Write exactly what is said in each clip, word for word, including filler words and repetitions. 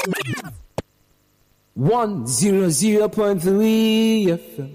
one zero zero point three F M.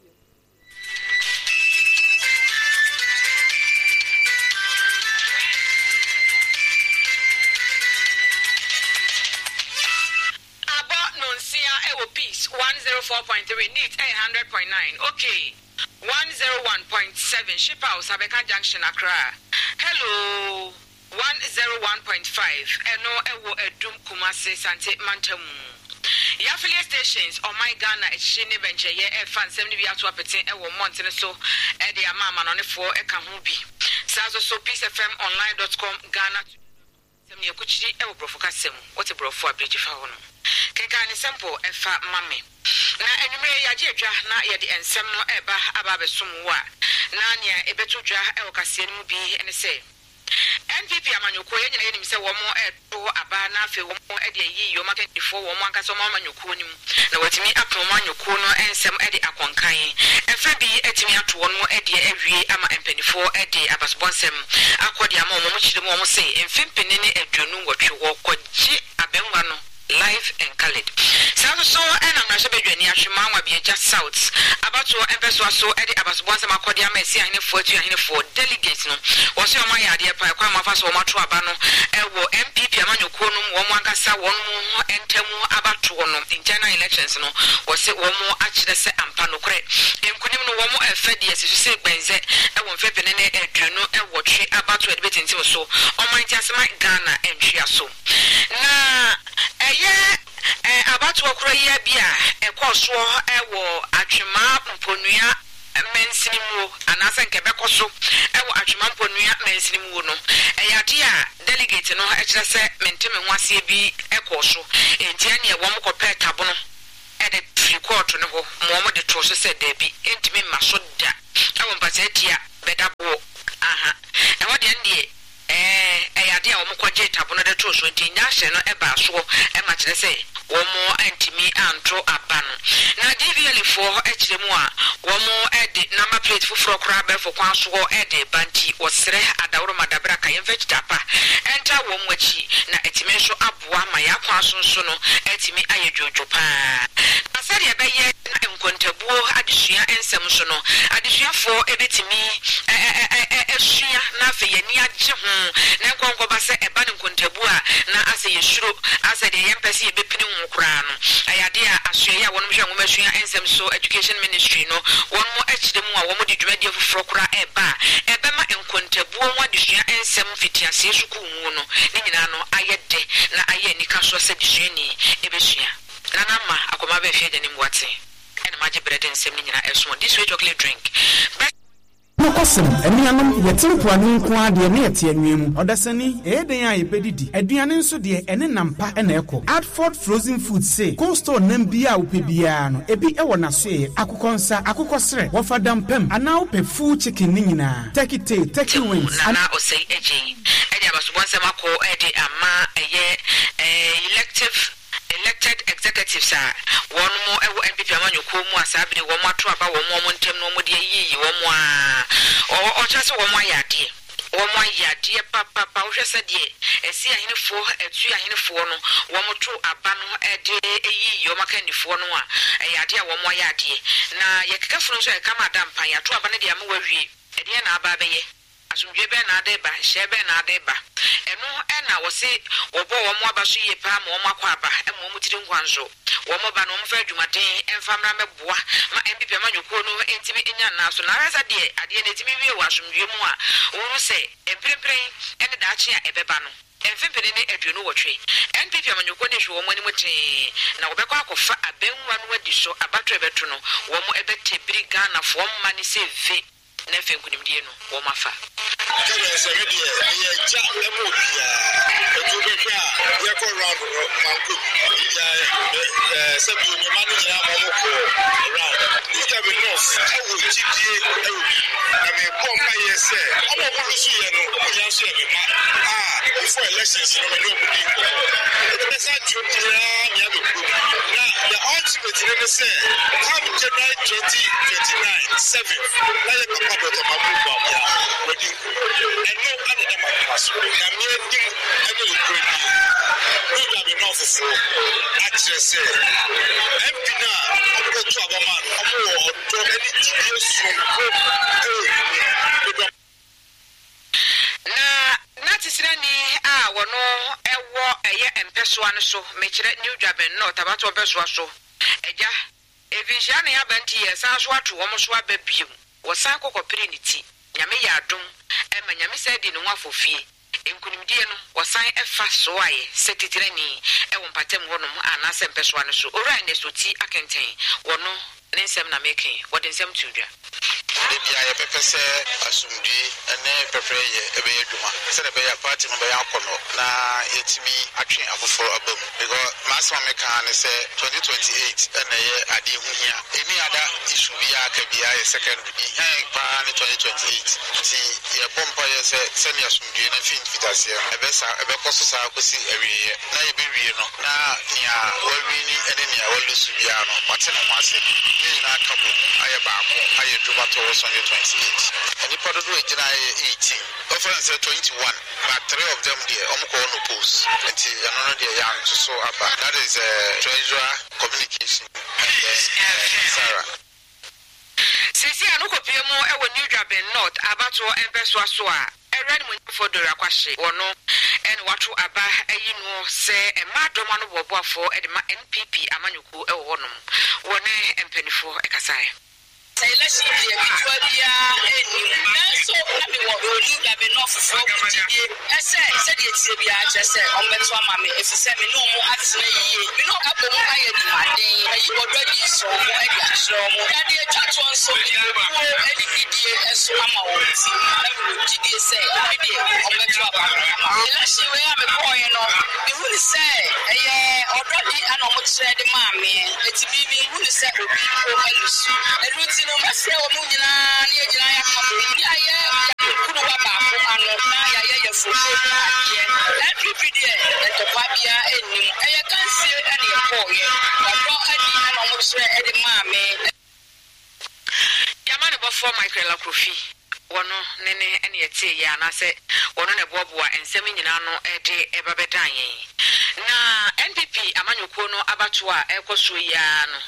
one oh four point three, Neat eight hundred point nine. Okay. one oh one point seven, Ship House, Abeka Junction, Accra. Hello. one oh one point five, Eno Ewo Edum Kumasi Sante Mantamu. Your affiliate stations on my Ghana, Shini Benche, ye fan seventy to a petit Ewo Mountain so, Eddie Amama on the four Ekahubi. Sazo so Peace F M online dot com Ghana. Semia Kuchi Ewo Brofocasem, what a bro for a beauty phone. Kekani simple efa mame na enumere ya jedwa na ye de ensem no eba ababe sumwa na nia ebetu dwa e wokase no bi ene se N P P amanyoko ye nyina yenim se wo mo eto aba na afi wo mo e de yi yo market before wo mo anka so mo amanyoko nim na watimi apo mo amanyoko no ensem e de akonkan efa bi etimi ato wo no e de awie ama empanifo e de abasbonsem akodi ama mo mo chire mo mo se emfempene ne aduonu wotwe wo kogye abenwa no live and colored. South so and I'm not sure Bedouin Yashima be just south. About to empress was so Eddie Abbas once a Cordia Messi and for two and four delegates. No, was your my idea by Kwama Faso Matuabano, Elwo M P P Amano Konum, Wamwangasa, one more and Temu Abatuano in general elections. No, was it one more actually set and Panocre. In Kunimo, one more fed yes, you say Benze, I won't fit in a Druno and watch about to admit into so. On my just my Ghana and Chiaso. Na yeah, about to acquire beer, a course war, a war, Achima, Ponia, Mensimu, and Asan Quebecoso, a war Achima Ponia, Mensimu, a yadia, delegate, no, I just said, Mentim and one C B, a course, in Tiania, one more compare tabono, at a three quarter, no, Momo de Trosa said, Debbie, intimate Masoda, I won't pass it here, better bo, aha, and what the end eh eh ade a wo mkwaje tabono de to so nti nyahye no eba so e ma kire se wo mo antimi antro aba no na D V L for e kire mu a wo mo e de number plate fufuro kra be fo kwan so e de banti wo sere adawro madabra ka yen vegetapa enta wo mo achi na etime so aboa ma ya kwan so so no etimi ayedwojo pa na sare e be ye na enkontabuo adesua ensem so no adesua fo ebetimi eh eh eh esua na fe ye ni agye ho na nkonko ba se eba ne nkontabu a na ase yeshuro ase de yempese ye bepini nkura no ayade a asoye a wonom hwe ngomasua ensem so education ministry no wonmo akide mu a womo de dwumadi afufro kura eba ebema nkontabu won adesua ensem fitiase suku mu no ne nyina no ayede na aye nika so se disuani ebesua na na ma akoma ba fie de ne mwate ena maje bread ensem ne nyina eso this way chocolate drink Nokosem enianom yetimpo anu ko ade ne yete anwem odasani eden a yepedidi aduane nso de ene nampa ena eko Adford Frozen Food say cold store nam bia opebia no ebi ewo naso e akokonsa akokosre wofadam pem ana ope full chicken ni nyina turkey tail turkey wings ana o say eji edi abasobonse mako edi ama eye elective elected executives are one more N P P amanyoko mu asabire wo mato aba wo mo ntem no mo de yiyi wo mo a o chase wo mo ayade wo mo ayade papa pa wo hwese de esi ahenefo etu ahenefo no wo mo to aba no e de yiyi wo makanifo no a ayade a wo mo ayade na yekekafo no so e kama dampan ya to aba ne de amawie e de na aba beye asumdwe be na adeba shebe na adeba eno ena wo se wo bo wo mo abaso ye pa ma wo makwa aba e mo mutiri nkwanzo wo mo ba no mo fa adwumaden emfamra meboa ma N P P amanyoko no entimi enya na so na rasa de ade na entimi wie wo asumdwe mu a wo se emprempren ene da ache a ebeba no emfempene ne aduonu wotwe N P P amanyoko ne hwe wo mo ni mutin na wo bekwa akofa abenwa no adi so abatwe beto no wo mo ebetebiri Ghana fo mma ni se ve nefe nkunimdie no wo mafa kaya sɛmɛdeɛ yɛ gya ɛmɔ bia ɛtu bɛhwɛ a yɛkɔ round manko ya sɛbi onyama no nyinaa ma mo kɔ round this guy be nurse ɛwɔ gyidie ɛwɔ na mebɔ mpa yɛ sɛ ɔma ɔmo so yɛ no ɔnya nso yɛ mema a before elections no mene ɔmo di nkɔ ɛtɛ sɛ adwom nyinaa nyɛ bɛkurom na the ultimate ne ne sɛ come January twenty twenty-nine seven na yɛ papa dɔtɔ ma mo bɔ a wɔdi nkɔ and no other than my class. I'm here, and no new job enough for actually say M P na go to Abaman omo to any G P S na na tisirani a wono ewo eye empesoa no so mekire new job no tabato empesoa so eja evision ya banti ye san so ato wo so ababiem wo san kokopere ni ti nyame ya adom e ma nyame sai di no afofie enkunimdie no wo san efa so aye setitirani e wo mpatem wonom anase empesoa no so ora ne so ti akenten wono ne nsem na meken wo de nsem tudwa Libya ya pepe se asumdi ene pepe ye ebe eduma se de be ya party no be ya kono na yetimi atwe afoforo abam because mass meka ne se twenty twenty-eight ene ye ade hu hia eni ada issue bi aka bi ya secondary bi hen pa ne twenty twenty-eight ti ye bomba ye se se ne asumdi na fin fitase ebe sa ebe koso sa akosi ewiye na ye be wie no na nia wawini ene nia walusu bia no wate no mase ni na kabo aye baako aye juba to twenty twenty-eight. And if I do it, eighteen. Offering said twenty-one, but three of them there, almost on the post. Until another day, young to so up. That is a treasurer communication. Sarah. Sisi anuko piemo ewo new job in North abato embeso aso a erade mo for do rakwahye wono en watu aba ayi no se e madoma no boboafo e de ma N P P amanyuku ewo wonom wone empanifo ekasai election year before bia eni nanso na me wo olu da be no fofo kutidie ese se de tie bia che se on beto ama me efise me no mu atena yie me no ka bomu aye di maden ayi bodo di so mo e ga chro mo da de twato nso bi wo eni didie eso ama wo ti na me wo didie se didie on beto aba election we am ko ye no e hu ni se eye ododi ana mo kire de ma me eti bi bi hu ni se obi ko alusu eruti no mase wo mu nyina ne nyina ya kabo ya ye kunu wa ba ko ano na ya ye ye fo ye every video to kwabia enim eye kansie ene ye ko ye odo adi ana mo kire e de ma me yamane bofo Michael Akrofi wono nene ene yete ya na se wono ne boboa ensem nyina no e de e babedan yen na N P P amanyoko no abato a ekoso ya no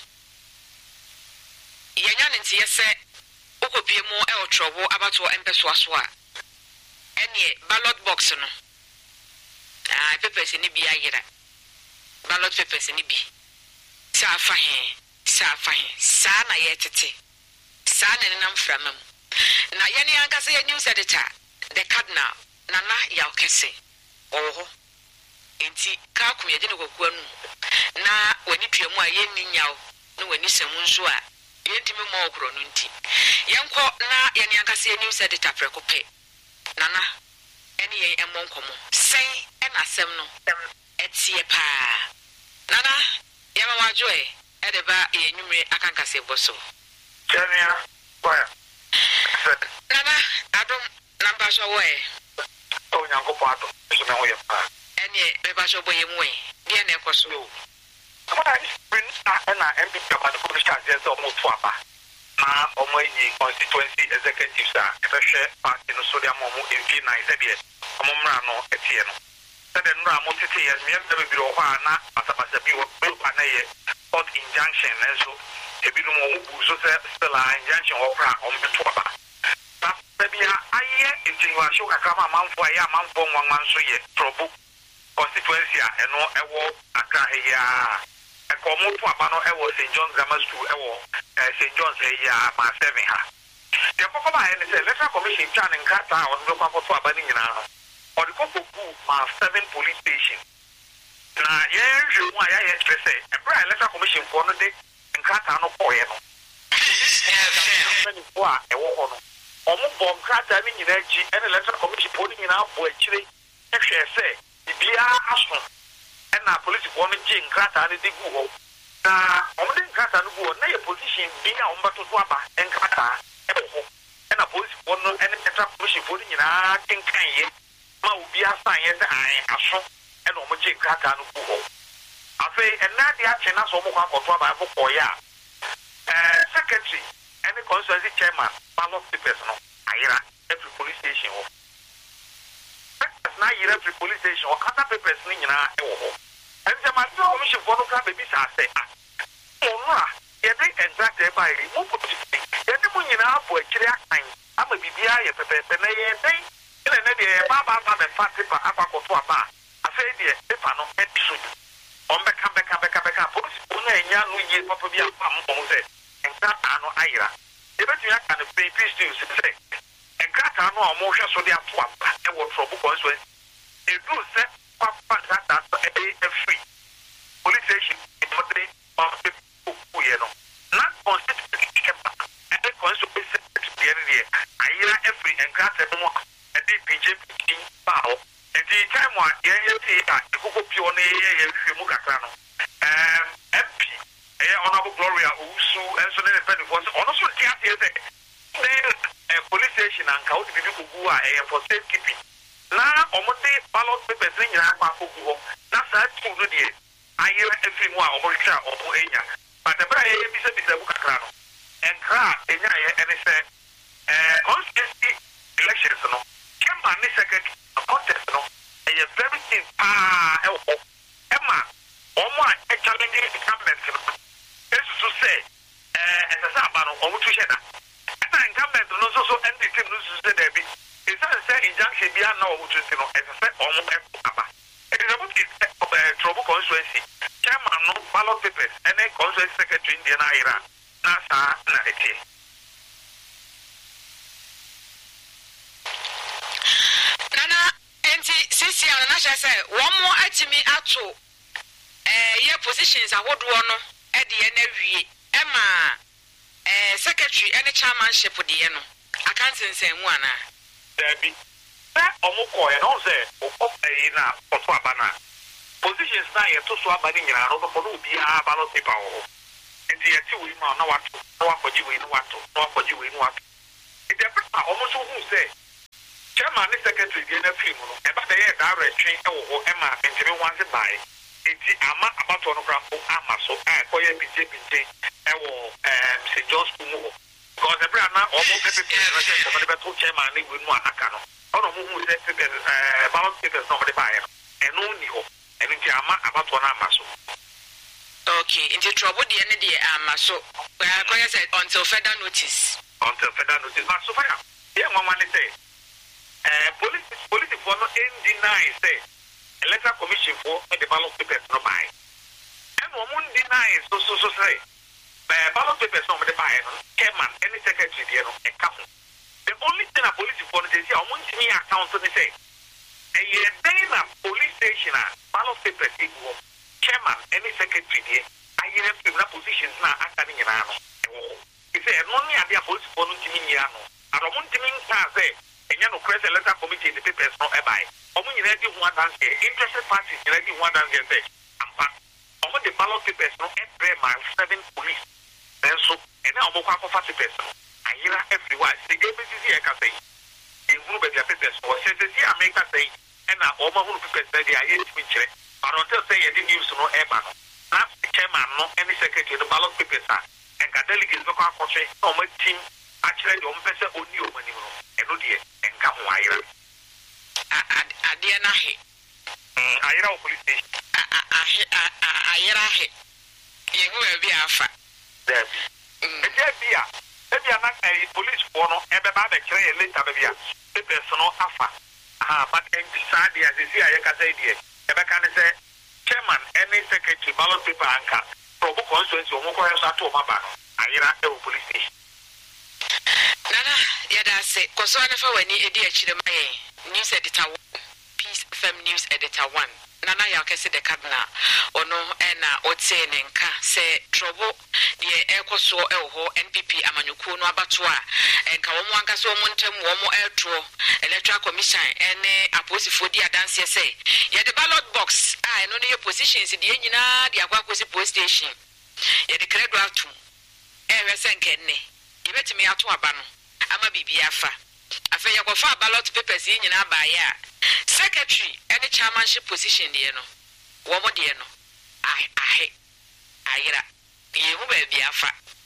yenya nti yese okopie mu e otrobo abato empeso aso a ene ballot box no ah papers ni bi ayira ballot papers ni bi sa fa he sa fa he sa na yetete sa na nam framam na yene ankasa ye news editor the cardinal nana ya okese oho enti ka ku ye de kokua nu na wani tuamu a ye ni nyawo no wani samu nso a yentimi mo okro no nti yenko na yene ankasa ye news editor prekope nana ene ye emonkomo sen ena asem no etie pa nana yema wajoe ede ba ye nwumre akankasa eboso Chania, why? nana adom namba so we Oh, Yanko Pato, so now we are. ene beba so boye mu e de na ekoso Bring na M P about the commission as almost twapa. Na omo yi constituency executives a ehwe party no so dia mo mo M P nine said ye omo mra no etie no. Said the mra mo tete ye me be bi ro ha na asabasa bi wo be na ye court injunction and so e bi no mo bu so say still injunction wo pra omo be twapa. Na be bia aye intinwa sho kakra ma manfo aye manfo nwanwan so ye trouble constituency a eno ewo aka ya ekomo to abano ewo Saint John's Grammar School ewo Saint John's ya ma seven ha the papa ba ene say electoral commission chan nkata a won do kwa to abani nyina no o de koko ku ma seven police station na ye hwe mu aya ye stress e bra electoral commission for no de nkata no ko ye no many for ewo ho no omo bom nkata ni nyina chi ene electoral commission for ni nyina abo akire e hwe say bia aso na police for no jing krata ne digu ho na omo de krata no go na ye position bia omo bato to aba en krata e ho na police for no en extra police for ni na kenkan ye ma obi asan ye se an aso e no omo jing krata no go ho afi en na dia che na so omo kwa to aba fo ko ya eh secretary and the constituency chairman ballot papers no ayira every police station ho papers na yere free police station or other papers ni nyina e wo ho and the matter commission for no ka baby sa say ah no ah ye dey exact e by mo put ye dey mo nyina abo akire akan ama bibia ye pepepe na ye dey ele na dey ba ba ba me fati pa akwakoto aba afei dey paper no e tsu on beka beka beka beka police una enya no ye papa bia pa mo say exact ano ayira e betu ya kan pay peace to say Engrata no a mo hwe so de ato aba e wo trouble constituency e do se papa that e free police station e mo dey on the ku ye no na constituency e ba e constituency e dey ayira e free engrata no e dey P J P ba o e di time wa ye ye ti a e koko pio ne ye ye hwe mu kakra no um M P e honorable Gloria Owusu enso ne pe for ono so ti ate say a police station and count the people who are for safekeeping. Now, Omote ballot papers in your Aquaco, that's that two day. I hear every one of Richa or Enya. But the Bray is a bit of Bucacrano. And Cra, Enya, and it's a constituency elections. No, Kemba, this second contest. No, and you're very thin. Ah, Emma, Oma, a challenging government. This is to say, as a Sabano, or to Shena. Incumbent no so so entity no so say there be is that say injunction be now which is no as say omo aba it is about the trouble constituency chairman no ballot papers and a constituency secretary in the Naira na sa na eti nana enti sisi ana na say one more atimi ato eh your positions ahodo no e de na wie e ma Eh, secretary any chairmanship the no I can't say one there be that omoko e no say o e na oto abana positions na ye to so abani nyina no ko no bi a ballot paper o enti ye ti we ma na wato na wakoji we no wato na wakoji we no wato e dey pa omo so hu say chairman and secretary the na film no e ba dey e da retwe e wo ho e ma enti me wan se bai enti ama abato no grafo ama so eh ko ye bi je bi je e wo em Saint John's School because the brand now almost every person come the to chairman ni we no anaka no ono mu hu se se eh ballot papers no de buy e no ni ho e nti ama abato na ama so okay into trouble the end the ama so ko ye say until further notice until further notice but so far yeah one man say eh police police for no deny say electoral commission for the ballot papers no buy and one deny so so so say uh, ballot papers no the buy no chairman any secretary there no e come the only thing a police for they say omo ntimi account no say e ye dey na police station a ballot papers e go chairman any secretary there ayere fi na positions na aka ni nyina no e say no ni ade a police for no ntimi nyina no and omo ntimi nka say enya no press electoral committee the papers no e buy omo nyina di ho adanse interested parties nyina di ho adanse say ampa omo the ballot papers no e bre my seven police then so and now omo kwa kwa papers no ayira everywhere the game is here ka say in group of papers or say say America say and na omo hu papers say they are here to chere but until say the news no e ba no na chairman no any secretary the ballot papers are and ka delegates no kwa kwa say omo team actually the omo person oni omo ni no e no de enka ho ayira adie na he mm ayira o police station ayira he yehu e bi afa there be e bia e bia na eh police for no e be ba be kire later be bia the person no afa ah but en decide as see aye ka say die e be kan say chairman any secretary ballot paper anka pro bo constituency o mo ko so ato ma ba no ayira e o police station nana yada say koso na fa wani edi akire maye news editor Peace F M news editor one nana ya kese de kadna ono ena otene nka se trouble de ekoso eho N P P amanyuku no abato a enka wo mo anka so mo ntem wo mo eto electoral commission ene aposifo di adanse say ye the ballot box ah eno ne positions de nyina de akwa kosi post station ye de credo atu e we senkenne ye betimi ato aba no ama bibia fa afa ye ko fa ballot papers yi nyina ba ya secretary any chairmanship position there no wo mo there no ah ah ayira ye hu ba bia fa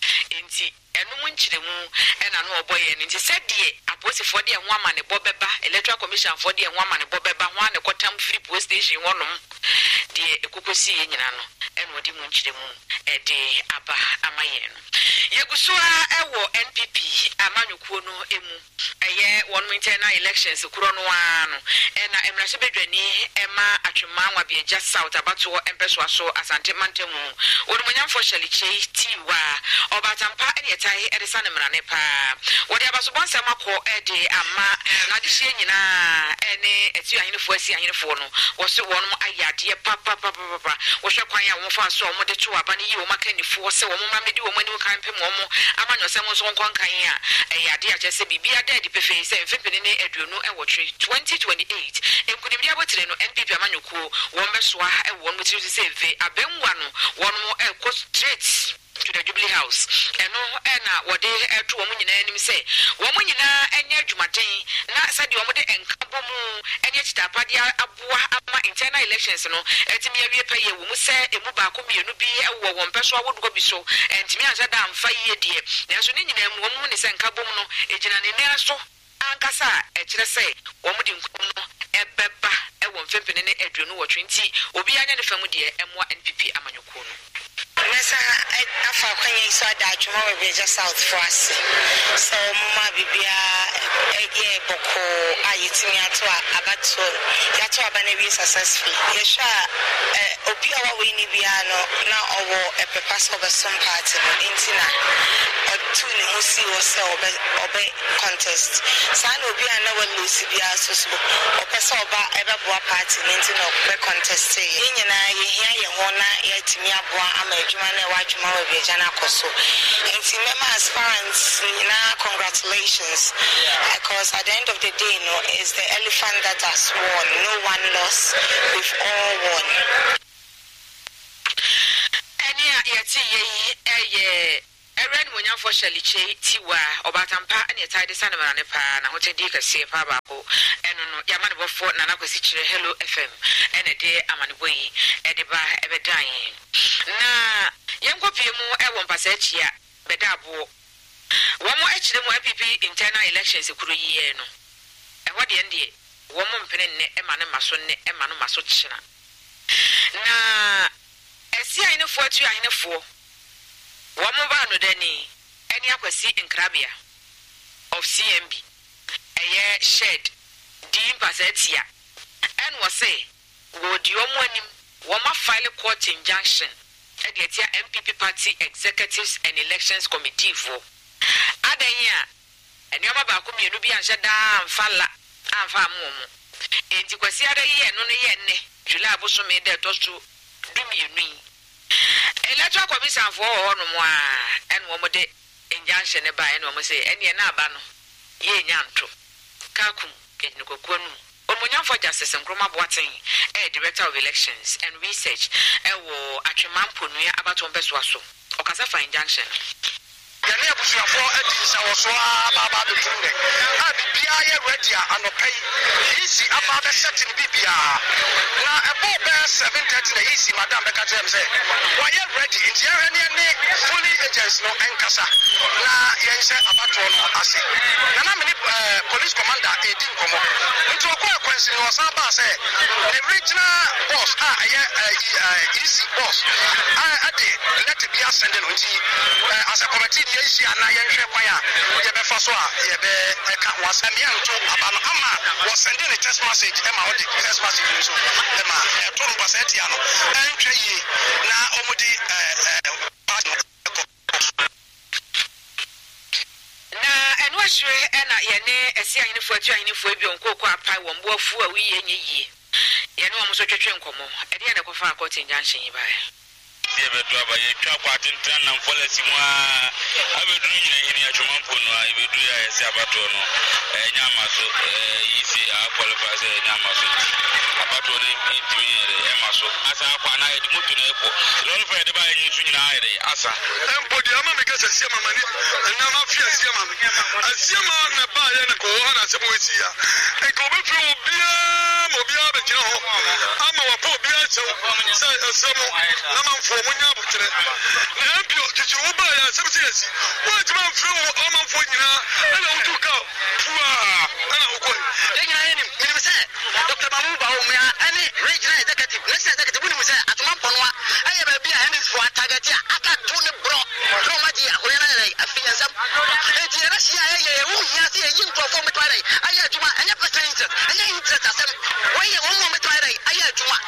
enti enu mu nkyire mu ena no oboye nti said die aposi for die ho ama ne bobeba electoral commission for die ho ama ne bobeba ho ane kotam free post station wonom die ekokosi nyina no enu odi mu nkyire mu e de aba amaye no yegusoa ewo N P P amanyukuo no emu eye one internal elections kuro no ano ena emrase bedwani ema atwema nwa bieja south abato empeso aso asante mantemu onumonyamfo shaliche tiwa obatampa ene yetai edisa ne mrane pa wodi abaso bonse mako ede ama na de hye nyina ene etu ahinefo asi ahinefo no wo se wonum ayade papa papa papa wo hwe kwan ya wo fa so mo de to aba ne yi wo makanifo wo se wo mo mamedi wo mani wo kan pe mo mo amanyo se mo so nkon kan ya eyade a chese bibia da di pefe se mfepene ne aduonu e wo twe twenty twenty-eight enkunimdi abotire no N P P amanyuko won besoa e won mo tiri se ve abenwa no won mo e ko straight to the Jubilee House eno ena wode eto wo nyina anim se wo nyina enya adwumaden na sade wo de enkabo mu enya chitapade aboa ama internal elections no etimi awie paye wo mu se emu ba ko mienu bi ewo wo mpeso awodo bi so entimi anza da amfa yie die nanso ne nyina mu wo mu ne se enkabo mu no ejina ne ne so ankasa e kire se wo mu di nkom no ebeba e wo mfempene ne aduonu wo twenty obi anya ne famu de emwa N P P amanyuko no Nessa afa kwanye so da adwuma we be just south for us so mama bibia eye boko ayitimi ato abato yato abana bi successful yesha obi awa we ni bia no na owo epepa so be some party intina otu ni musi wo se obe obe contest san obi ana we lose bia so so opesa oba ebe boa party intina obe contest yinyina yehia ye ho na yatimi aboa ama Jumane Wajuma will be Jana Koso. And see, Mema aspirants, congratulations. Because at the end of the day, no, it's the elephant that has won. No one lost, we've all won. And yeah, yeah, yeah. Eren wonya for shaliche tiwa obatampa ane tide sanema ne pa na hote di kase pa ba ko eno no yamane bofo na na kwesi kire Hello F M ene de amane boyi e de ba e bedan na yenkopie mu e wo mpasa achia beda abo wo mo achire mu N P P internal elections kuro yiye no e ho de ndie wo mo mpene ne e ma ne maso ne e ma no maso kyina na esi ahinefo atu ahinefo Wamo ba no dani eni akwasi nkrabia of C M B eye shed di pasetia en wo say wo di omo anim wo ma file court injunction e de tia N P P party executives and elections committee for adanya eni oma ba ko mienu bi anhye da amfala amfa amomo enti kwasi adaye no no ye nne July abosome de tosu dumienu Electoral Commission for no more and one de injunction by no say any naba no ye nyanto kakum kenukokonu omunya for justice and Kroma Boating a director of elections and research e wo atwemampo nua abato mbeso aso okasa fa injunction Yane abusuafo adi sa woso aba be tunde a bibia ye ready anopai isi aba be setting bibia na ebo be seven thirty na isi madam be ka tell say why you ready ntia hane ne fully agents no enkasa na yense abato no ase na na me police commander edi nkomo nti okwa kwansi no sa ba say the regional boss ah ye isi boss ah ade let be send no nti as a committee isi ana yenhwe kwan a ye be fa so a ye be ka wasambia nto abano ama was sending a text message e ma o de text message so e ma e to mba seti ano entwe yi na omudi na enwahwe na ye ne esi ahinefo atu ahinefo bi onkoko apai wo mboafu a wi ye nye yi ye ne wo so twetwe nkomo e de na kofa court injunction yi bai Ebedu abaye twa kwatintan na policy mu a abedu nyina hini atwomampo no a ebedu ya ese abato no enya maso yisi a qualify say enya maso abato ni intimi ere emaso asa akwa na edi moto na eko lolu fa de ba yin su nyina ere asa empo di ama meka se sia mama ni na ma fia sia mama asia ma na ba ye na ko na se mo sia e ko be fi obi a mo bi a be jira ho ama wa po obi a so so so na man fo mo nya butere na bio titi wo ba ya se se si wo ti man fo o man fo nyina na na utu ka fua na uko e nyina ye ni mi se Doctor Mamu ba o me ani regional executive next executive ni mi se atuma ponwa aye ba bia ani fo target a aka tu ne bro no maji ahoya na na afiyansam e ti na sia ye ye wo hia se yin to fo me tware aye atuma anya percent anya interest asem wo ye wo mo me tware aye atuma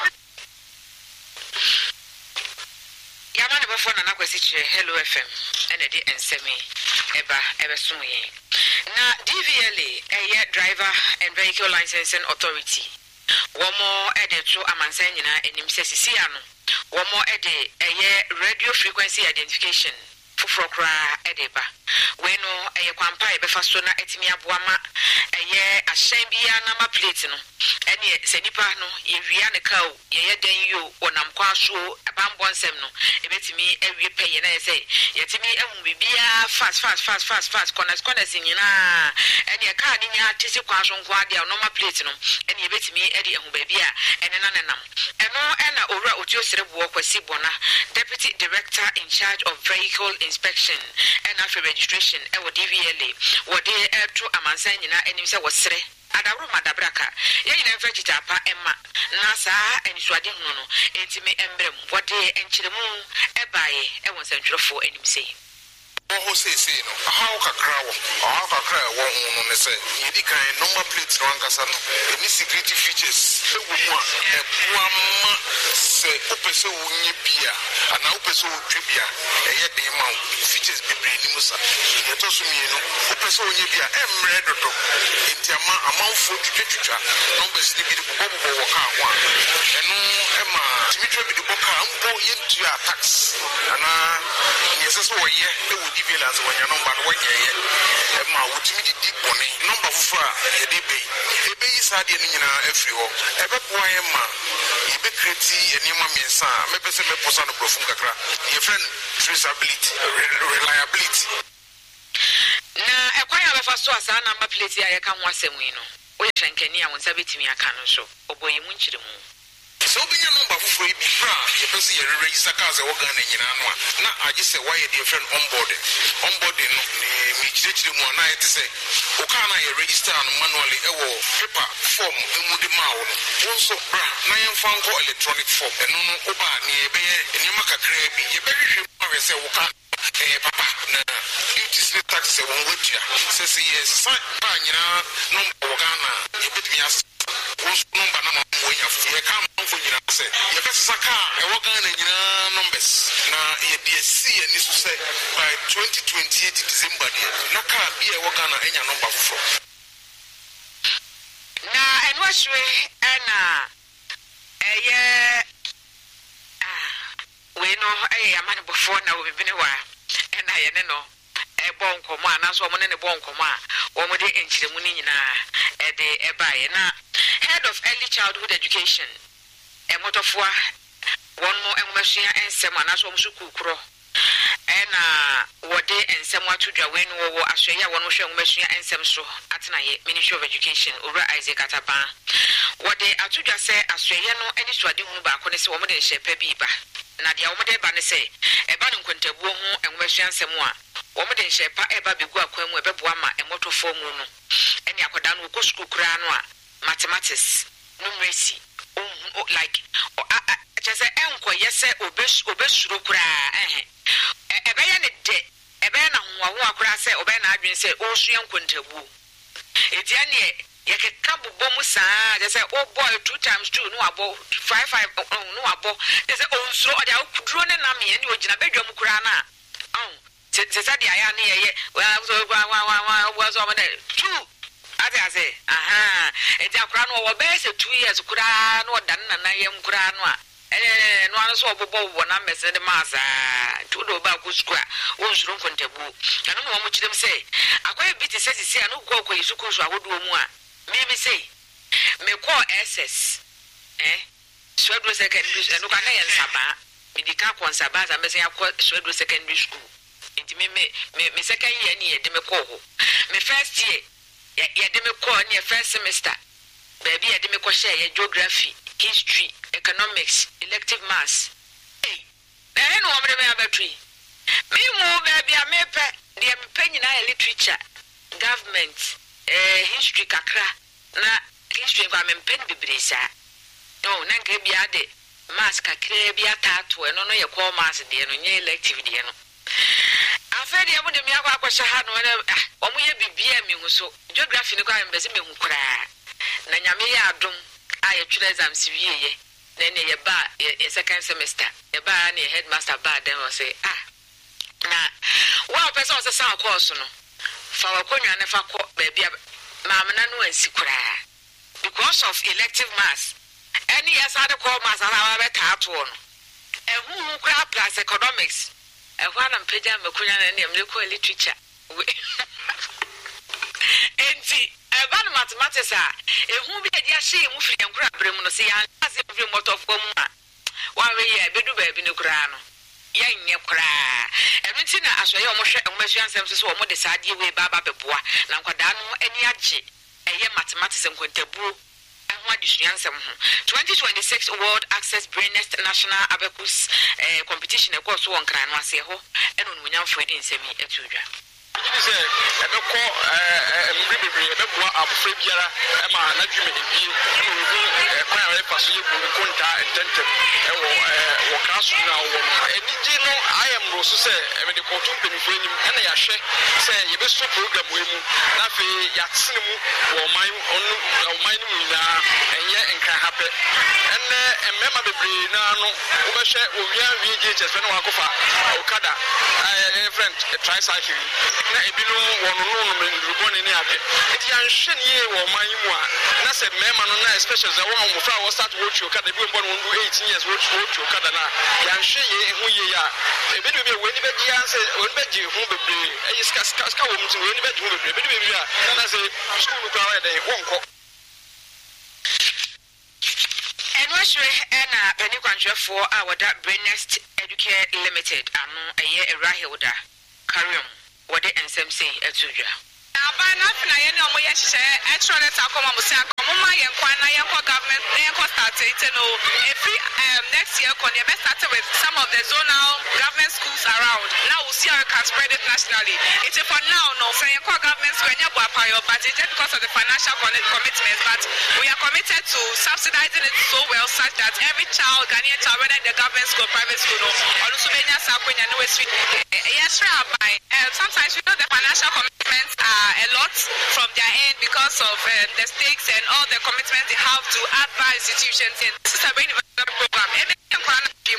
Yamane before na nakwesi che Hello F M ene di ensemi eba ebe sumuye na D V L A eye driver and vehicle licensing authority womo ede to amansan nyina enim sesisi ano womo ede eye radio frequency identification fufuro kra ede ba we no eye kwampa ebe fa so na etimi aboama eye ahyen bia na ma plate no ene senipa no ye wia ne ka o ye den yo onam kwa so abambonsem no ebetimi ewie peye na ye say yetimi emu bibia fast fast fast fast fast corners corners nyina ene ka ni nya tisi kwa so nkwa dia normal plate no ene ebetimi ede ehu ba bia ene na nenam eno ena owura otio serebo kwasi bona deputy director in charge of vehicle inspection and after registration e wo D V L A wo de e to amansan nyina enim se wo sere adawro madabraka ye nyina mfa chitapa emma na saa enisuade hunu no entime embrem wo de enchiremu ebaye e won santwerefo enim sei Oho say say no how kakra wo how kakra wo hunu ne say yedi kan number plate no ankasa no any security features e wo mu a e boama se opese wo nye bia ana opese wo twebia e ye de ma features bebre ni musa ye to so mi no opese wo nye bia e mre dodo entiama amanfo twetwetwa numbers ni bi de bobo wo ka ho a eno e ma timitwe bi de boka mpo ye ntu a tax ana yese so wo ye D V L as when your number one year, my ultimate deep money, number four, a debate. A bay is had in every hole. Ever poema, a bit pretty and your mammy and son, maybe some person of Profunga, your friend, traceability, reliability. Na ekwaya befa so asa number plate ya ka ho asemu no. Oye hwenkani a wonsa betimi aka no so. Oboyi mu nchire mu. So be your number for free bra, you can see a register cars a organ in Yanwa. Now I just say why a different onboarding. Onboarding me teach them one night to say, Okana register manually a paper form in Mudimao. Also bra, nine phone call electronic form and no oba near and you make a crabby. You better say Okana. Eh, papa, na duties ni tax one with you. Says yes, sign Panya, number Ghana, you put me as number number when you come for you. Say, you better Saka, a Wagan and numbers. Now, you see, and this will say by twenty twenty-eight December, Naka be a Wagana and your number four. Now, and what's we Anna? Eh, yeah. We know a man before now we've been a while, and I know a bon command, as woman in a bon command, or with the ancient munina, a day a bayana, head of early childhood education, a motor for one more machine and someone as one sukukro, and uh, what day and somewhat to Jawan or Australia, one machine and some so at night, Ministry of Education, over Isaac Ataba. What they are to just say Australia no any swaddling back on this woman in shape biba. Na dia omode ba ne say e ba no nkontabuo ho enwahia nsem a omode nhyepa e ba begu akwan mu e beboa ma emotofo mu no ene akoda no ko school kura no a mathematics numeracy like just enko yese obes obesuro kura eh e be ya ne de e be na ho ho akura say obe na adwen say o sua nkontabuo e dia ne yeke kabu bomu saa just say oh boy two times two no abo five five no abo just say on so o dia kuduro ne na me ne ogina bedwam kura na oh se se dia ya ne ye wa so wa wa wa so me two ati ase aha e dia kura no wo be se two years kura no dan na na yem kura no a eh no an so obobo wo na mese de masa to do ba ku skua wo nsuro nkontabu anu no mo kirem say akwai biti se sisi anu ko ko yisuku so awodo mu a me me say me call S S eh Swedro secondary enu ka na yen saba me di ka kon saba za me say akọ Swedro secondary school enti me me me second year ni ye de me call ho me first year ye de me call ni first semester baby ye de me call share ye geography history, economics, elective maths. Hey, I know what I'm about. Me move baby, I may pay the opinion I literature, government, eh, history kakra, na history of I'm pen bibrisa. No, Nanka be added. Mask kakra be a tattoo, and no, you call mass the no elective the no. I've heard you wouldn't be a question had one way be beer so geography no go and besim cry. Nanyamia dum, I choose am severe. Then a bar a second semester, a bar and a headmaster bar then will say, ah, now, one person was a sound course no. For a coin and never caught baby, Mamma no and secret. Because of elective mass, any as other call mass and our tattoo. And who crap plus economics. And one and Pejam Makuyan and local literature. And see, a bad mathematics are a who be a yashi and free and crab remunosi and as every motor of Goma. One way I be do baby no crano. Yang ne kra everything as we almost almost answers so mo decide we baba beboa na nkwada no ani age eye mathematics nkwantabu and what is answer twenty twenty-six World Access Brainest National Abacus eh, competition e course won kran no ase ho eno no nyamfo edi nsemi etudwa It is a call a river, a boa of Fabiara, Emma, Najum, a Pasu, Kunta, and Tenton, or Castle now. And you know, I am Rosu, I mean, the Cotum Penny, and I share, say, you best program with me, Nafi, Yatsimu, or mine, or mine, and yet, and can happen. And a member of the Brino, Ubasha, Ubia, V J, just when I go for Okada, a friend, a tricycle. Na ebino wono no men ruboni ni ade eti anhwe ne wo man mu a na se mema no na especially za wo mo fra wo start wo chuo kada bi mbo no do eighteen years wo chuo kada na ya nhwe ye hu ye ya ebi be we ni be gi anse we be gi hu bebre e ska ska ska wo mu ti we ni be gi hu bebre ebi be bia na se school kwa wa de wonko enwashwe ena beni kwanhwefo a wada Brainest Educare Limited anu eye Erahilda Karium what the N S M C at Suja. By nothing, I know my share, actually, let's come on Musaka, Mumma, and Kwana, Yanko government, Yanko started to know if next year, Konya best started with some of the zonal government schools around. Now we'll see how we can spread it nationally. It's for now, no, for Yanko governments, when you're but it's just because of the financial commitments, but we are committed to subsidizing it so well, such that every child, Ghanaian child, whether in the government school, private school, or Lusubenia, Sakunya, no, it's yes, Rabbi. Sometimes we know the financial commitments are a lot from their end because of uh, the stakes and all the commitments they have to other institutions. And this is a very development program. And they can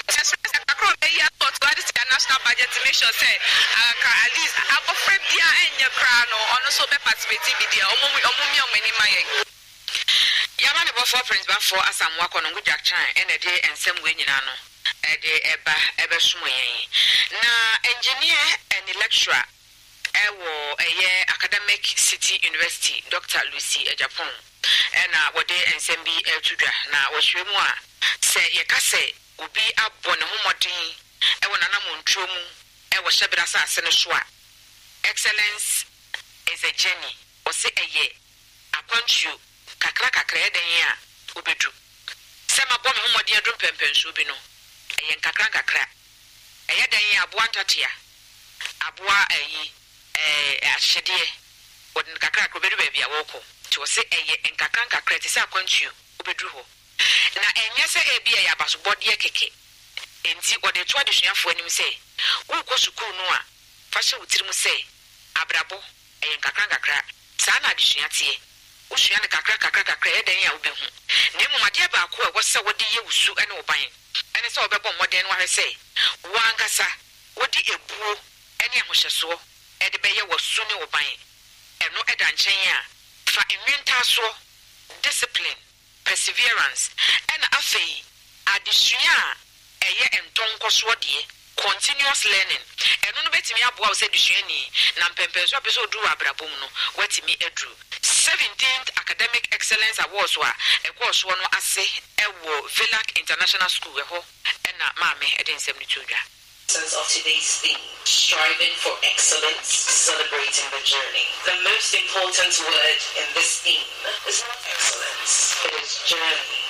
national budget to make sure say uh, at least I'm afraid they are in your crown or also be participating with the omumi omumi omeni maye. Yamani before Prince before asam wako no good chan and a day and some way nyina no e de eba ebe sumo yen. Na engineer and lecturer ewo eye academic city university Doctor Lucy Ejapon and uh wode ensembi etudwa na wohwemu a se ye ka se obi abɔ ne homɔden ewo nana montrom ewo hyebra sase ne so a excellence is a journey o se eye akwantu kakra kakra eden a obedu se mabɔ me homɔden adum pempenso bi no eye kakra kakra eye den a aboa ntatea aboa ayi eh ahyede wodin kakra kakra obedu ba bia woko to se eye nkakra kakra te se akwantu obedu ho na enye se ebi ya basobode keke enti ode to adesuafo anim se wo ko sukuu no a fa hye wutirim se abrabo eye nkakra kakra saa na adesua tie wo sua ne kakra kakra kakra eden ya obehu na emu made ba ko e wo se wode ye wusu ene oban ene se obebo moden no ahwe se wankasa wodi ebuo ene ahohyeso ede be ye wasu ne oban eno eda nchen a fa mental so discipline perseverance and afei adesua eye entonkoso de continuous learning eno no betimi aboa wo se adesua ni na mpempenso apeso duru abrabom no watimi edru seventeenth academic excellence awards wa e course no ase ewo Villac International School eho na mame eden seventy-two dwa of today's theme, striving for excellence, celebrating the journey. The most important word in this theme is not excellence, it is journey.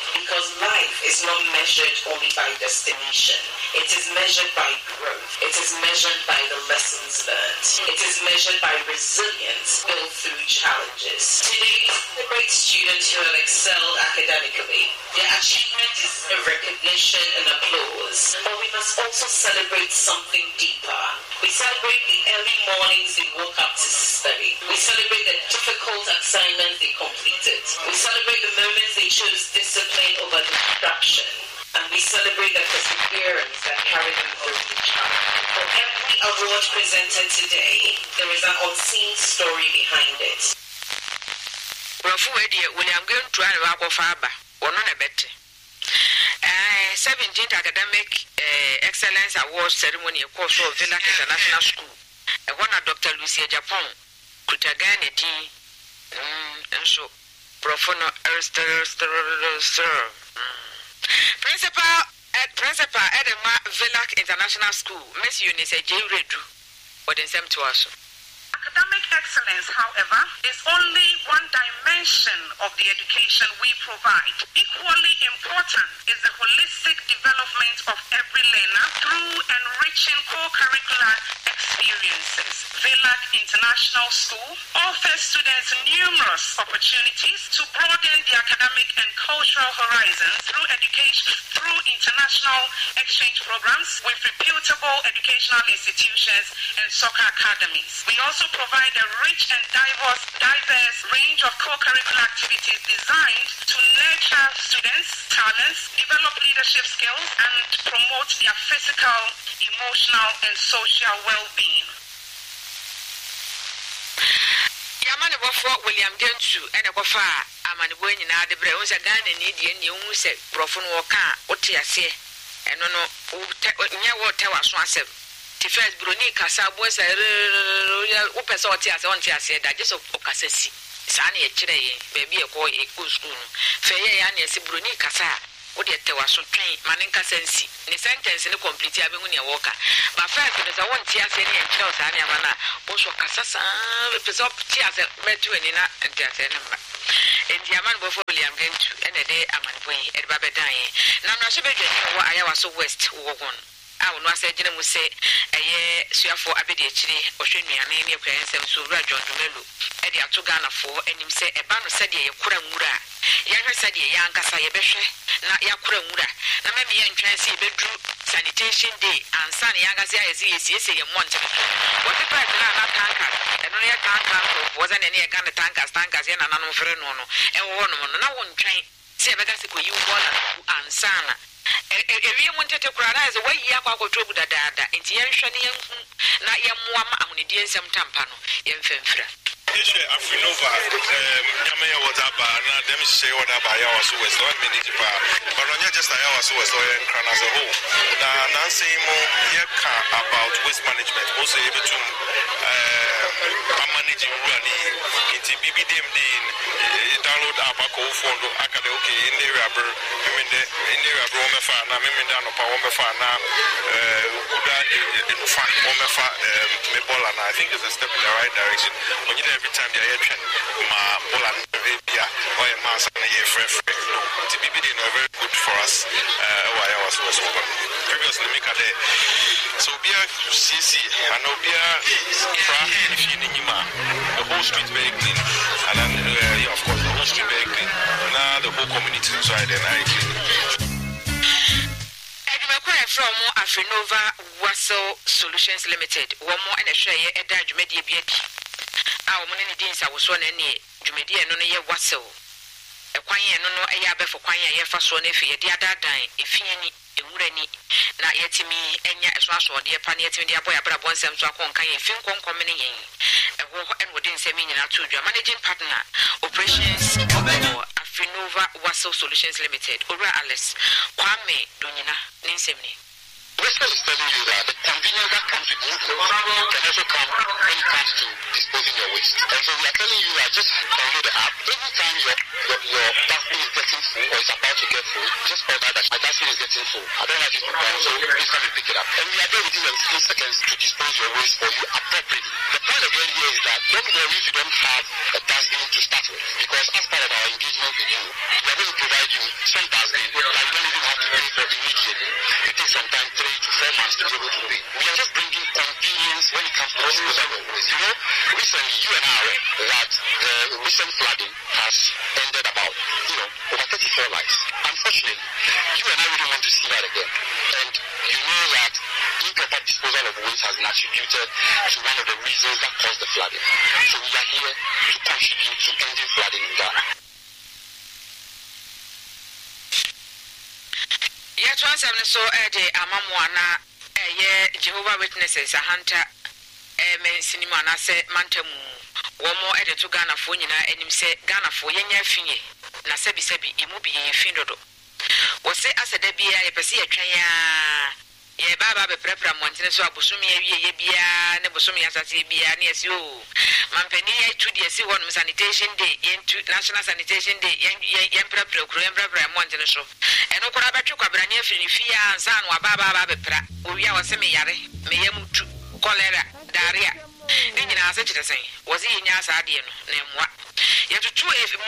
Because life is not measured only by destination. It is measured by growth. It is measured by the lessons learned. It is measured by resilience built through challenges. Today, we celebrate students who have excelled academically. Their achievement is a recognition and applause. But we must also celebrate something deeper. We celebrate the early mornings they woke up to study. We celebrate the difficult assignments they completed. We celebrate the moments they chose discipline over distraction. And we celebrate the perseverance that carried them through the challenge. For every award presented today, there is an unseen story behind it. William going to Alva Faba, or not a better. seventeenth Academic uh, Excellence Award Ceremony course of Villac International School. And one of Doctor Lucia Japan, Kutagani D. And so, Profono Erster Principal at Principal Edema Villac International School, Miss Eunice J. Redu, or the same to us. Academic excellence, however, is only one dimension of the education we provide. Equally important is the holistic development of every learner through enriching co-curricular experiences. Villac International School offers students numerous opportunities to broaden their academic and cultural horizons through education, through international exchange programs with reputable educational institutions and soccer academies. We also provide a rich and diverse, diverse range of co-curricular activities designed to nurture students' talents, develop leadership skills, and promote their physical, emotional, and social well-being. Yamani before William Gentu and a Gofa, Amani Boyni na de Bre, was a gun and Indian, you said, Profun Waka, Otia say, and no, Yawa Tawa Swansem. Tifes Bruni Casa was a Upes or Tias on Tia said, I just of Ocasesi. Sani a chile, baby a boy a good school. Faye Yanni Bruni Casa, what yet there was so train, Maninka Sensi. The sentence in the complete Abimunia Walker. But first, there's a one Tias and Charles Anna, also Casasa, Pesop Tias met to Nina and Tias number. And the Aman before William Gentu and a day Aman Boy at Babadai. Now, I should be I was so west Wogon. I will not say, Jenna will say, a year, so for Abedi, or should me a name of Graham, so John Dumelu, Eddie Atugana for, and him say, a band of Sadia Kuramura. Younger Sadia Yanka Sayabeshe, not Yakuramura. Now, maybe young Transi bedroom sanitation day, and San Yangazia is easy, a month. What the price are not tankers, and only a tanker wasn't any kind of tankers, tankers, and an unfrenono, and one on no one train. Say, Bagasico, you want and Sana. If you wanted to cry as a way, Yako to the dada, and Tian not Yamwam, Amnidian some tampano, Yemfemfra. Afrinova, Yamaya Wataba, and them say what about yours was one minute, but on just I was was and crown as a whole. Now, Nancy Mo Yaka about waste management, also able to managing running into B B D M D download Abaco Fondo Akadaki in the rubber, in the in the rubber, Omefana, Mimindano, Omefana, Kuda, Omefa, Mebola. I think it's a step in the right direction. When you every time they are Ma Bola, Arabia, or a mass and a year free. To B B D are very good for us. Why I was was previously make a day. So be a C C and Obia if you need the whole street very clean. And then, uh, yeah, of course, the whole street very clean. Now the whole community inside and I clean. From Afrinova Wassel Solutions Limited, one more and a share a dodge media beauty. Our money deans I was one any Jumedia no year Wassel. A quine no a yabe for quine a first one if you dear dine, if you any Ureni, not yet to me, and yet as well, dear Paniet in the boy, but once I'm so con can you think on coming in. And within Semina to your managing partner, operations Afrinova Wassel Solutions Limited, Ura Alice, Kwame, Dunina, Ninsemni. Western is telling you that the convenience that comes with movement can also come when it comes to disposing your waste. And so we are telling you that just download the app. Anytime your your, your dustbin is getting full or is about to get full, just order that my dustbin is getting full. I don't like it to burn, so please come and pick it up. And we are there within fifteen seconds to dispose your waste for you appropriately. The point again here is that don't worry if you don't have a dustbin to start with, because as part of our engagement with you, we are going to provide you some dustbin that you don't even have to pay for immediately. It takes sometimes three to four months to be able to pay. We are just bringing convenience when it comes to disposal of waste. You know, recently you and I are that the recent flooding has ended about, you know, over thirty-four lives. Unfortunately, you and I really want to see that again. And you know that improper disposal of waste has been attributed to one of the reasons that caused the flooding. So we are here to contribute to ending flooding in Ghana. Yet once I'm so Eddie Amamwana, a Jehovah Witnesses, a hunter, a men cinema, and I said, Mantamu, one more edit to Ghana for you, and him said, Ghana for Yenya Finny, Nasebi Sebi, Imubi, Findodo. Was say as a debia, a Persia Traya. Ye baba be prepra montene so abosumi ye bia ne bosomi asase bia ne asi o mampani ye two dey si won sanitation day into national sanitation day yen prepra kuro yen prepra montene so eno kora betwe kwabrane afiri fia ansa no baba baba be pra owi a wose me yare me yamutu cholera diarrhea ni nyina ase kire sen wosi yenya asade no na emwa yetutu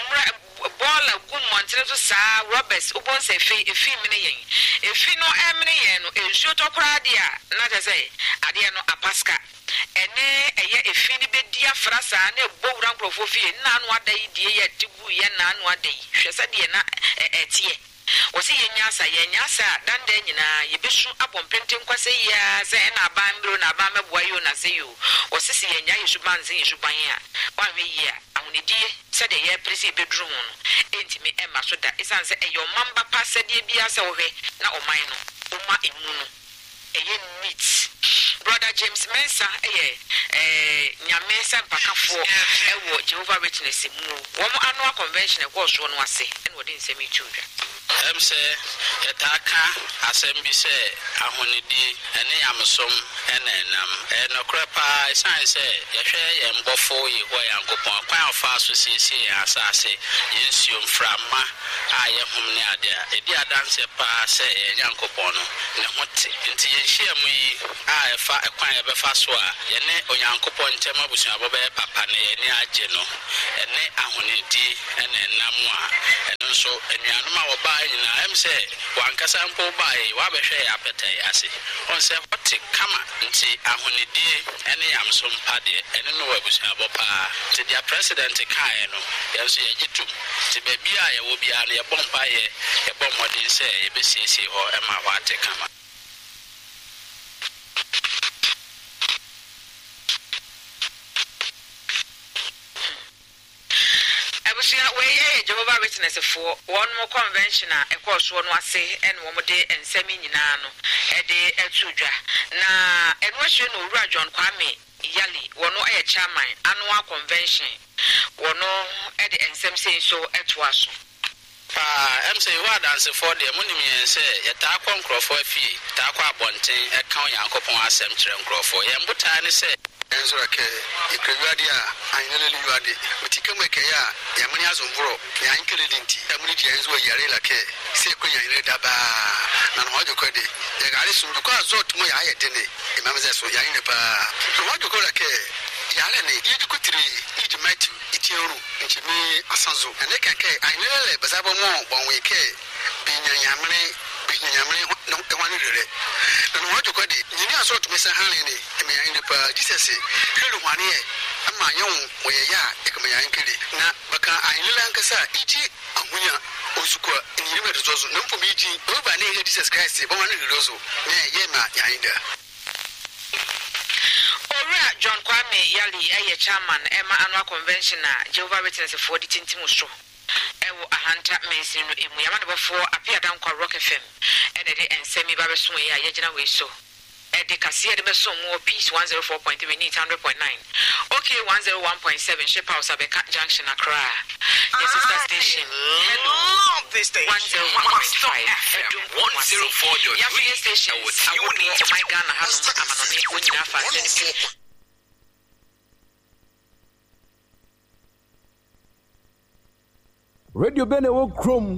bola gun montene so sa robbers ubon se fi efi mene yen efi no emene yen no ensuo to kora dia na je say ade no apaska ene eye efi ni bedi afrasa na ebowura nkrofo fi na anu adai die ye tigu ye na anu adai hwese de na etie wosi yenyasa yenyasa dande nyina yebesu abompenten kwase ya se na abambro na abameboa yo na se yo wosi se yenya yesu banze yesu ban ya wanwe yi a ahunidie se de ye presi bedrum no entimi emma so da isanse eyo mamba pasade bia se wo hwe na oman no oma emu no eye neat brother James Mensa eye eh nyamesa mpakafo ewo Jehovah Witness mu wo mo annual convention e ko so no ase en wodi nsemi chudwa em say etaka assembly say ahonidi ene yamsom ene nam e no krepa isan say ye hwe ye mbofo ye ho yankopon kwan afa so siesie asase yensuom frama aye hom ne ade edi adanse pa say ye yankopon no ne hote nti ye hia mu yi a efa ekwan ye befa so a ye ne onyankopon ntema busuabo be papa ne ye ne age no ene ahonidi ene nam a eno so enuanum a woba nyina em say wankasa mpo bae wa behwe ya petai ase on say hote kama nti ahonidie ene yamsom pade ene no wabusuabo pa ti dia president kan no yenso ye gitum ti ba bia ye wo bia na ye bompa ye ye bomodin say ye besiesie ho e ma wate kama we Jehovah Witness for one more convention e course one ase en wo mo de ensemi nyina no e de etudwa na enwo hwe no Owura John Kwame Yali wono e chairman annual convention wono e de ensem sei so etwaso pa em say wa dance for the munim yen say ye ta kwa nkrofo afie ta kwa abonten e kan yankopon asem kire nkrofo ye mbuta ne say enzo ke ikrewade a anyele liwade utikama ke ya yamani azomvro ya inkele dinti yamani ti enzo yare la ke se ko yare daba na no hojo kwede ye gari sundu ko azot mo ya ye dene imam ze so yare ne pa no hojo ko la ke yare ne yidi kutiri yidi matu itieru nchimi asanzo ene keke anyele bazabo mo bonwe ke binya yamani nyamre no e wanu rere no waju ko de nyini aso to mesa hanle ni e me yan pa Jesus hwelu hwane e ama yon oye ya e kama yan kiri na baka ahilila nkasa iji ahunya osuko ni rime rezozo no mpo mi ji oba na e Jesus Christ bo wanu rere ozo na ye ma yan da Owura John Kwame Yali eye chairman Emma annual convention na Jehovah Witness for the tintimu so ewo ahanta mensin no emu yamane bofo apia dan kwa Rock F M ene de ensemi ba beso ya yegina we so e de kase de beso mo Peace one oh four point three need one hundred point nine okay one oh one point seven Ship House Abeka Junction Accra your sister station hello This station. one oh one point five F M. one oh four point three. Yafia station. I would need to my Ghana has no Amanoni Unyina Fast. Radio Bene wo Chrome.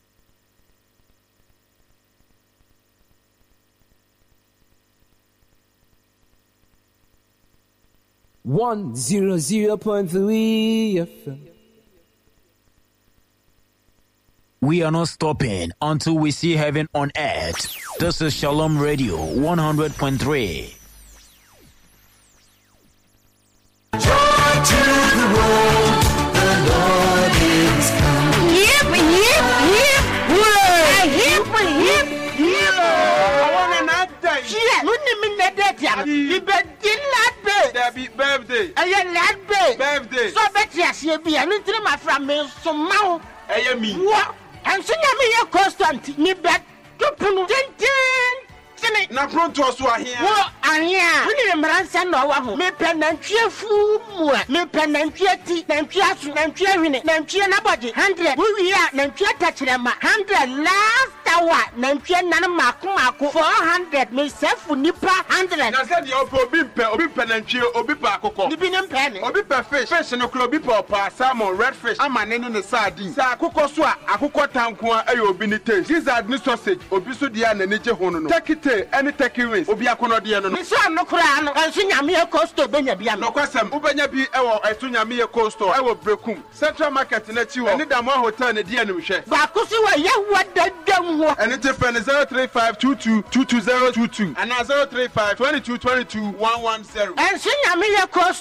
one oh zero point three F M. We are not stopping until we see heaven on earth. This is Shalom Radio one hundred point three. Joy to the world, the Lord is come. Yip, yip, yip, hooray! Yip, yip, yip. I want an update. Yeah, look at me, that yeah. You bet in that day. That be birthday. I am that day. Birthday. So bet yes, you be a little my friend, me so mau. I am me. What? And so me a constant. Me bet to put ten. Na pronto so ahia wo ahia we ni mransa na wa me penantwie fu mu me penantwie ti nantwie asu nantwie hwene nantwie na body one hundred we wi a nantwie tachrema one hundred last hour nantwie nan mako mako four hundred me sefu nipa one hundred na said you obi pe obi penantwie obi pa akoko ni bi ne mpe ne obi pe fish fish no kro obi pa pa salmon red fish amane ne ne sardine sa akoko so a akoko tanko a ayo obi ni taste gizzard ni sausage obi so dia na ne je hono no takite any take wins obi akono de no no so no kra no enso nyame e costo benya bia no kwasem ubenya bi e wo enso nyame e costo e wo brekum central market na chi wo eni da mo hotel ne de anim hwe ba kusi wa ye wada dam ho eni te fe zero three five two two two two zero two two and zero three five two two two two one one zero enso nyame e costo